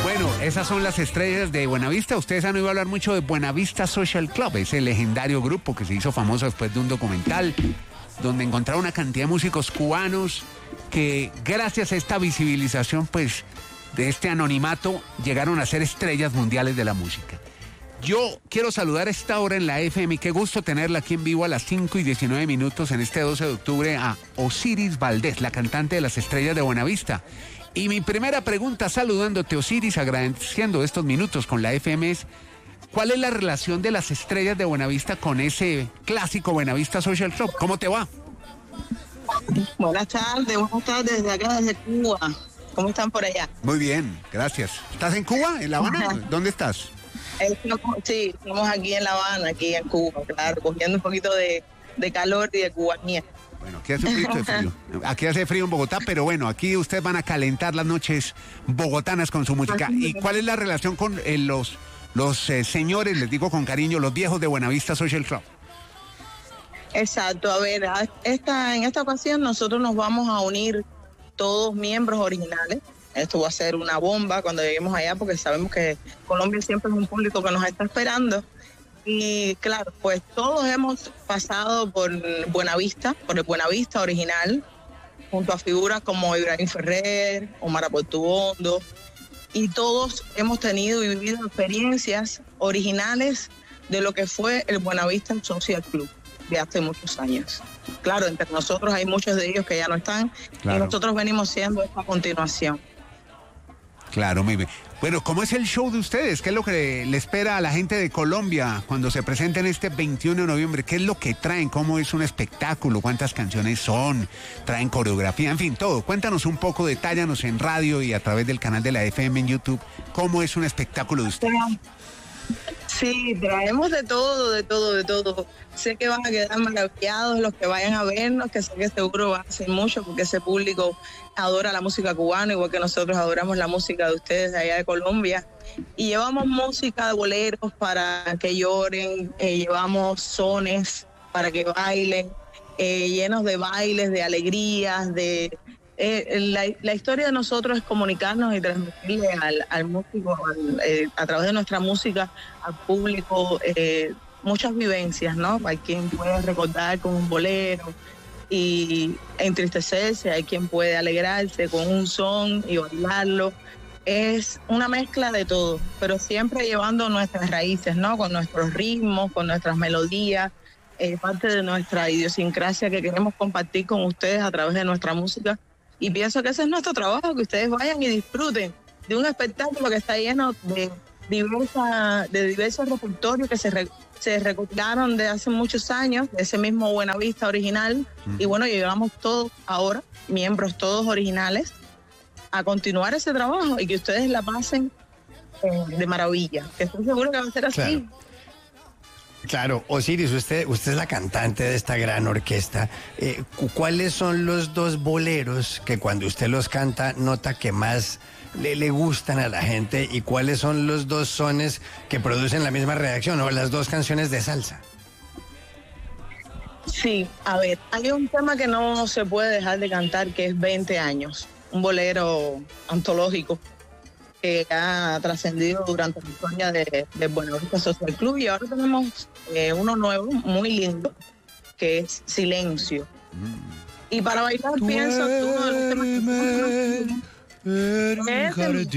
Bueno, esas son las estrellas de Buenavista. Ustedes han oído hablar mucho de Buenavista Social Club, ese legendario grupo que se hizo famoso después de un documental donde encontraron una cantidad de músicos cubanos que gracias a esta visibilización, pues, de este anonimato, llegaron a ser estrellas mundiales de la música. Yo quiero saludar a esta hora en la FM y qué gusto tenerla aquí en vivo a las 5:19 en este 12 de octubre a Osiris Valdés, la cantante de las estrellas de Buenavista. Y mi primera pregunta, saludándote, Osiris, agradeciendo estos minutos con la FM, es ¿cuál es la relación de las estrellas de Buenavista con ese clásico Buenavista Social Club? ¿Cómo te va? Buenas tardes desde acá, desde Cuba. ¿Cómo están por allá? Muy bien, gracias. ¿Estás en Cuba, en La Habana? ¿Dónde estás? Sí, estamos aquí en La Habana, aquí en Cuba, claro, cogiendo un poquito de calor y de cubanía. Bueno, aquí hace un poquito de frío. Aquí hace frío en Bogotá, pero bueno, aquí ustedes van a calentar las noches bogotanas con su música. ¿Y cuál es la relación con los señores, les digo con cariño, los viejos de Buenavista Social Club? Exacto, a ver, en esta ocasión nosotros nos vamos a unir todos miembros originales. Esto va a ser una bomba cuando lleguemos allá porque sabemos que Colombia siempre es un público que nos está esperando. Y claro, pues todos hemos pasado por Buenavista, por el Buenavista original, junto a figuras como Ibrahim Ferrer, Omar Portuondo, y todos hemos tenido y vivido experiencias originales de lo que fue el Buenavista Social Club de hace muchos años. Claro, entre nosotros hay muchos de ellos que ya no están, claro, y nosotros venimos siendo esta continuación. Claro, muy bien. Bueno, ¿cómo es el show de ustedes? ¿Qué es lo que le espera a la gente de Colombia cuando se presenten este 21 de noviembre? ¿Qué es lo que traen? ¿Cómo es un espectáculo? ¿Cuántas canciones son? ¿Traen coreografía? En fin, todo. Cuéntanos un poco, detállanos en radio y a través del canal de la FM en YouTube. ¿Cómo es un espectáculo de ustedes? Sí, traemos de todo. Sé que van a quedar maravillados los que vayan a vernos, que sé que seguro van a ser mucho porque ese público adora la música cubana, igual que nosotros adoramos la música de ustedes de allá de Colombia. Y llevamos música de boleros para que lloren, llevamos sones para que bailen, llenos de bailes, de alegrías, de... La historia de nosotros es comunicarnos y transmitirle al músico, a través de nuestra música, al público, muchas vivencias, ¿no? Hay quien puede recordar con un bolero y entristecerse, hay quien puede alegrarse con un son y bailarlo. Es una mezcla de todo, pero siempre llevando nuestras raíces, ¿no? Con nuestros ritmos, con nuestras melodías, parte de nuestra idiosincrasia que queremos compartir con ustedes a través de nuestra música. Y pienso que ese es nuestro trabajo, que ustedes vayan y disfruten de un espectáculo que está lleno de diversos repertorios que se recopilaron de hace muchos años, de ese mismo Buenavista original. Y bueno, llegamos todos ahora, miembros todos originales, a continuar ese trabajo y que ustedes la pasen de maravilla, que estoy seguro que va a ser así. Claro. Claro, Osiris, usted es la cantante de esta gran orquesta. ¿Cuáles son los dos boleros que cuando usted los canta nota que más le gustan a la gente? ¿Y cuáles son los dos sones que producen la misma reacción o las dos canciones de salsa? Sí, a ver, hay un tema que no se puede dejar de cantar que es 20 años, un bolero antológico que ha trascendido durante la historia de Buenavista Social Club, y ahora tenemos uno nuevo, muy lindo, que es Silencio. Y para bailar pienso que uno de los temas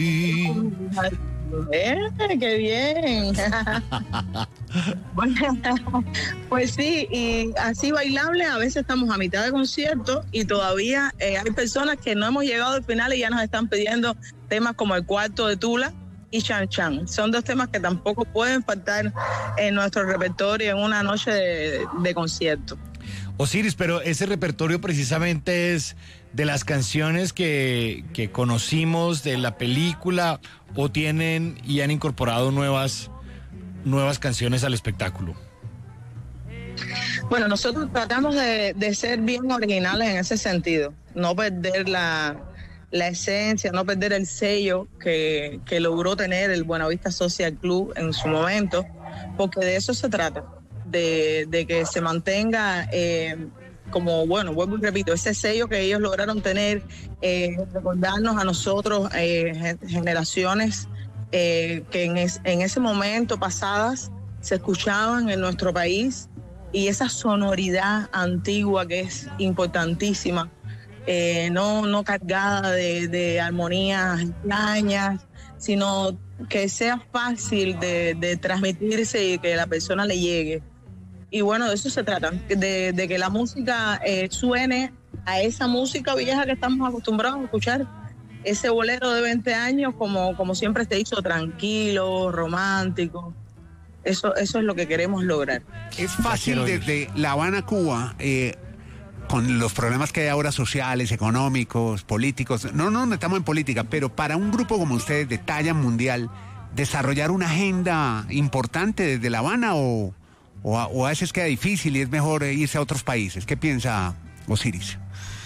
¡qué bien! Bueno, pues sí, y así bailable, a veces estamos a mitad de concierto y todavía hay personas que no hemos llegado al final y ya nos están pidiendo temas como El Cuarto de Tula y Chan Chan. Son dos temas que tampoco pueden faltar en nuestro repertorio en una noche de concierto. Osiris, pero ese repertorio precisamente es de las canciones que conocimos de la película, o tienen y han incorporado nuevas canciones al espectáculo. Bueno, nosotros tratamos de ser bien originales en ese sentido, no perder la esencia, no perder el sello que logró tener el Buenavista Social Club en su momento, porque de eso se trata, de que se mantenga como, bueno, vuelvo y repito, ese sello que ellos lograron tener, recordarnos a nosotros, generaciones que en ese momento pasadas se escuchaban en nuestro país, y esa sonoridad antigua que es importantísima, no cargada de armonías extrañas, sino que sea fácil de transmitirse y que la persona le llegue. Y bueno, de eso se trata, de que la música suene a esa música vieja que estamos acostumbrados a escuchar, ese bolero de 20 años como siempre se hizo, tranquilo, romántico. Eso es lo que queremos lograr. Es fácil desde La Habana, Cuba, con los problemas que hay ahora sociales, económicos, políticos, no nos metamos en política, pero para un grupo como ustedes de talla mundial, desarrollar una agenda importante desde La Habana o a veces queda difícil y es mejor irse a otros países. ¿Qué piensa Osiris?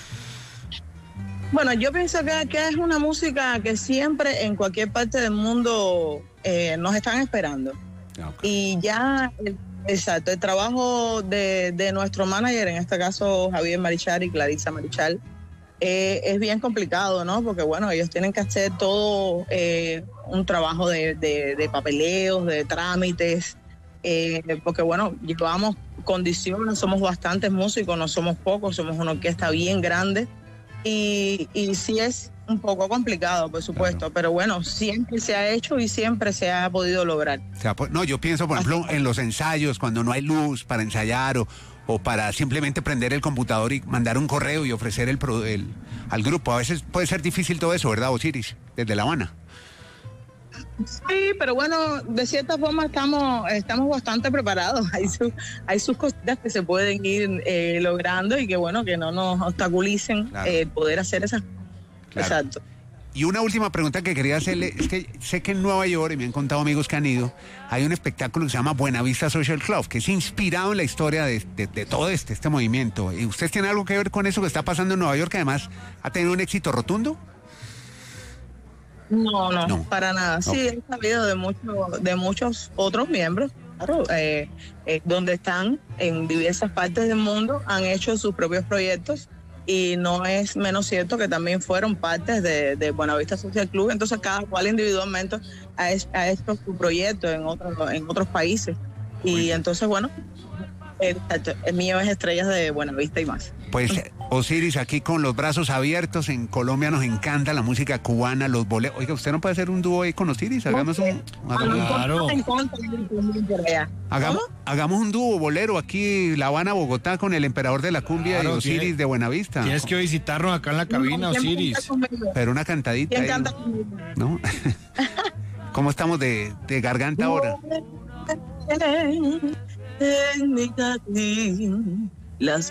Bueno, yo pienso que es una música que siempre en cualquier parte del mundo nos están esperando. Okay. Y ya, exacto, el trabajo de nuestro manager, en este caso Javier Marichal y Clarisa Marichal, es bien complicado, ¿no? Porque bueno, ellos tienen que hacer todo un trabajo de papeleos, de trámites, porque bueno, llevamos condiciones, somos bastantes músicos, no somos pocos, somos una orquesta bien grande, y sí es un poco complicado, por supuesto, claro. Pero bueno, siempre se ha hecho y siempre se ha podido lograr. O sea, no, yo pienso, por ejemplo, en los ensayos, cuando no hay luz para ensayar o para simplemente prender el computador y mandar un correo y ofrecer al grupo. A veces puede ser difícil todo eso, ¿verdad, Osiris? Desde La Habana. Sí, pero bueno, de cierta forma estamos bastante preparados. Hay sus cositas que se pueden ir logrando y que bueno, que no nos obstaculicen, claro, poder hacer esas. Claro. Exacto. Y una última pregunta que quería hacerle es que sé que en Nueva York, y me han contado amigos que han ido, hay un espectáculo que se llama Buenavista Social Club, que es inspirado en la historia de todo este movimiento. ¿Y usted tiene algo que ver con eso que está pasando en Nueva York, que además ha tenido un éxito rotundo? No, para nada. Sí, he sabido de muchos otros miembros, claro, donde están en diversas partes del mundo, han hecho sus propios proyectos. Y no es menos cierto que también fueron partes de Buenavista Social Club. Entonces cada cual individualmente ha hecho su proyecto en otros países. Y entonces, bueno, el mío es Estrellas de Buenavista y más. Pues Osiris, aquí con los brazos abiertos. En Colombia nos encanta la música cubana, los boleros. Oiga, ¿usted no puede hacer un dúo ahí con Osiris? Hagamos un... Claro. Hagamos un dúo bolero aquí, La Habana, Bogotá, con el emperador de la cumbia, claro, y Osiris de Buenavista. Tienes que visitarnos acá en la cabina, Osiris. Pero una cantadita ahí, ¿no? ¿Cómo estamos de garganta ahora? En mi jardín, las